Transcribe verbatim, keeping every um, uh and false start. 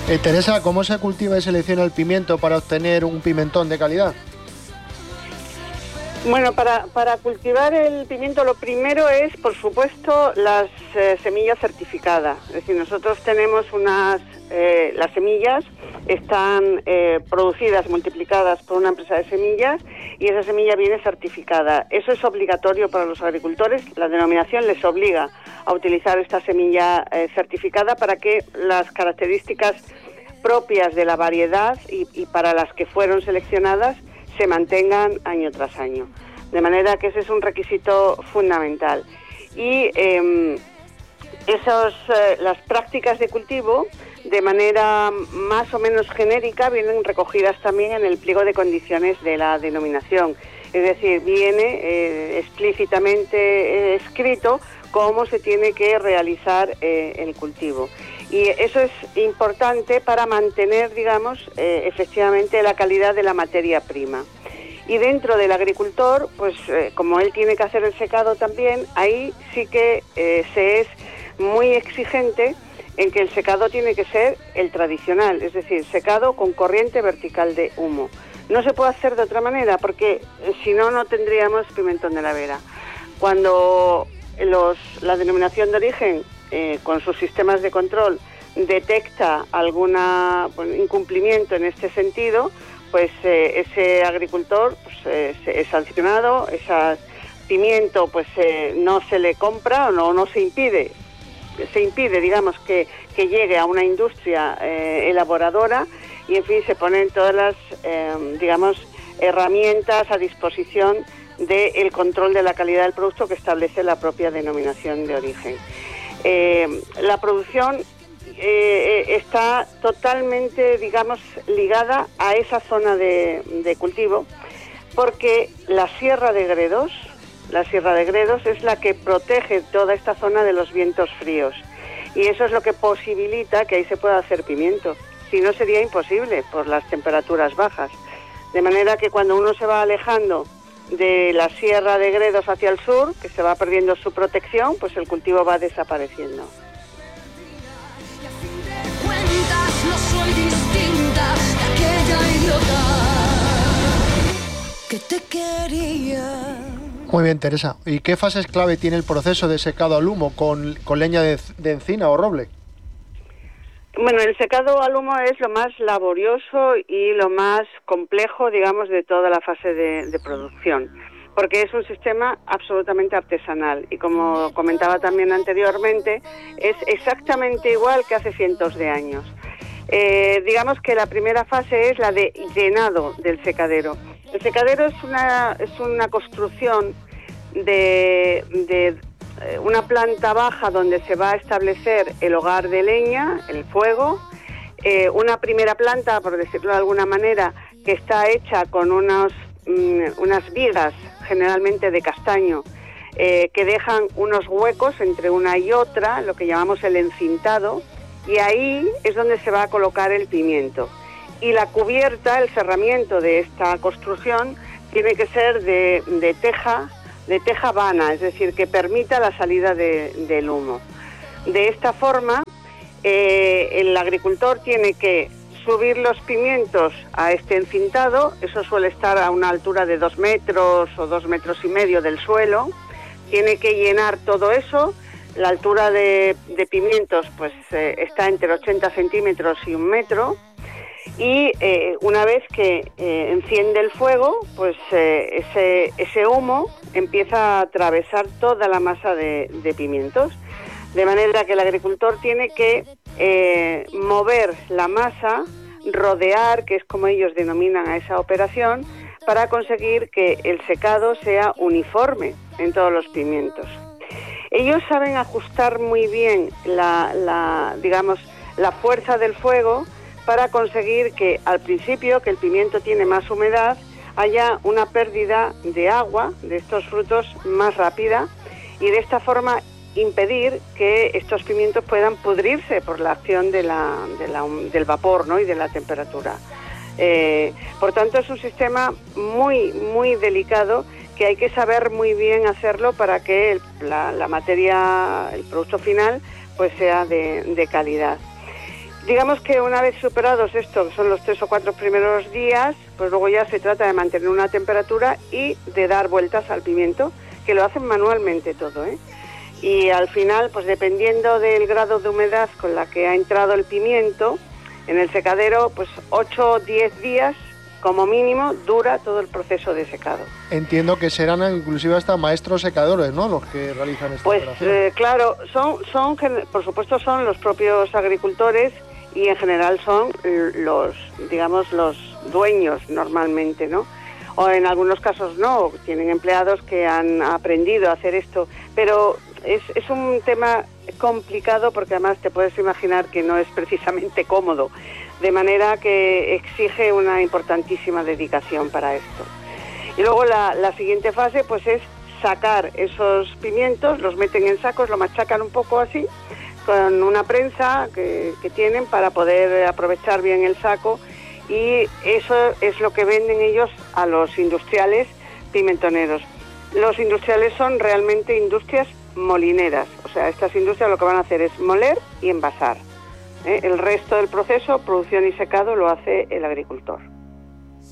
Eh, Teresa, ¿cómo se cultiva y selecciona el pimiento para obtener un pimentón de calidad? Bueno, para, para cultivar el pimiento lo primero es, por supuesto, las eh, semillas certificadas. Es decir, nosotros tenemos unas, eh, las semillas están eh, producidas, multiplicadas por una empresa de semillas y esa semilla viene certificada. Eso es obligatorio para los agricultores. La denominación les obliga a utilizar esta semilla eh, certificada para que las características propias de la variedad y, y para las que fueron seleccionadas se mantengan año tras año. De manera que ese es un requisito fundamental. Y eh, esos, eh, las prácticas de cultivo, de manera más o menos genérica, vienen recogidas también en el pliego de condiciones de la denominación. Es decir, viene eh, explícitamente eh, escrito cómo se tiene que realizar eh, el cultivo. Y eso es importante para mantener, digamos, eh, efectivamente la calidad de la materia prima. Y dentro del agricultor, pues eh, como él tiene que hacer el secado también, ahí sí que eh, se es muy exigente en que el secado tiene que ser el tradicional, es decir, secado con corriente vertical de humo. No se puede hacer de otra manera porque eh, si no, no tendríamos pimentón de la Vera. Cuando los, la denominación de origen, eh, con sus sistemas de control, detecta algún bueno, incumplimiento en este sentido, pues eh, ese agricultor pues, eh, es sancionado, ese pimiento pues eh, no se le compra o no, no se impide, se impide, digamos, que, que llegue a una industria eh, elaboradora y, en fin, se ponen todas las, eh, digamos, herramientas a disposición del control de la calidad del producto que establece la propia denominación de origen. Eh, la producción eh, está totalmente, digamos, ligada a esa zona de, de cultivo, porque la Sierra de Gredos, la Sierra de Gredos es la que protege toda esta zona de los vientos fríos, y eso es lo que posibilita que ahí se pueda hacer pimiento. Si no, sería imposible por las temperaturas bajas. De manera que cuando uno se va alejando de la Sierra de Gredos hacia el sur, que se va perdiendo su protección, pues el cultivo va desapareciendo. Y a fin de cuentas no soy distinta de aquella idiota que te quería. Muy bien, Teresa. ¿Y qué fases clave tiene el proceso de secado al humo con, con leña de, de encina o roble? Bueno, el secado al humo es lo más laborioso y lo más complejo, digamos, de toda la fase de, de producción, porque es un sistema absolutamente artesanal y, como comentaba también anteriormente, es exactamente igual que hace cientos de años. Eh, digamos que la primera fase es la de llenado del secadero. El secadero es una, es una construcción de... de una planta baja donde se va a establecer el hogar de leña, el fuego, eh, una primera planta, por decirlo de alguna manera, que está hecha con unos, mm, unas vigas, generalmente de castaño, eh, que dejan unos huecos entre una y otra, lo que llamamos el encintado, y ahí es donde se va a colocar el pimiento. Y la cubierta, el cerramiento de esta construcción, tiene que ser de, de teja, de teja vana, es decir, que permita la salida de, del humo. De esta forma, eh, el agricultor tiene que subir los pimientos a este encintado, eso suele estar a una altura de dos metros o dos metros y medio del suelo, tiene que llenar todo eso, la altura de, de pimientos pues eh, está entre ochenta centímetros y un metro, y eh, una vez que eh, enciende el fuego, pues eh, ese, ese humo empieza a atravesar toda la masa de, de pimientos, de manera que el agricultor tiene que eh, mover la masa, rodear, que es como ellos denominan a esa operación, para conseguir que el secado sea uniforme en todos los pimientos. Ellos saben ajustar muy bien la, la, digamos, la fuerza del fuego para conseguir que al principio, que el pimiento tiene más humedad, haya una pérdida de agua de estos frutos más rápida y de esta forma impedir que estos pimientos puedan pudrirse por la acción de la, de la, del vapor, ¿no?, y de la temperatura. Eh, por tanto, es un sistema muy, muy delicado que hay que saber muy bien hacerlo para que el, la, la materia, el producto final, pues sea de, de calidad. Digamos que una vez superados esto, que son los tres o cuatro primeros días, pues luego ya se trata de mantener una temperatura y de dar vueltas al pimiento, que lo hacen manualmente todo, ¿eh? Y al final, pues dependiendo del grado de humedad con la que ha entrado el pimiento, en el secadero, pues ocho o diez días como mínimo dura todo el proceso de secado. Entiendo que serán inclusive hasta maestros secadores, ¿no?, los que realizan esta pues, operación. Pues eh, claro, son, son, por supuesto son los propios agricultores y en general son los, digamos, los dueños normalmente, ¿no? O en algunos casos no, tienen empleados que han aprendido a hacer esto, pero es, es un tema complicado porque además te puedes imaginar que no es precisamente cómodo, de manera que exige una importantísima dedicación para esto. Y luego la, la siguiente fase pues es sacar esos pimientos, los meten en sacos, lo machacan un poco así, con una prensa que, que tienen para poder aprovechar bien el saco, y eso es lo que venden ellos a los industriales pimentoneros. Los industriales son realmente industrias molineras, o sea, estas industrias lo que van a hacer es moler y envasar, ¿eh? El resto del proceso, producción y secado, lo hace el agricultor.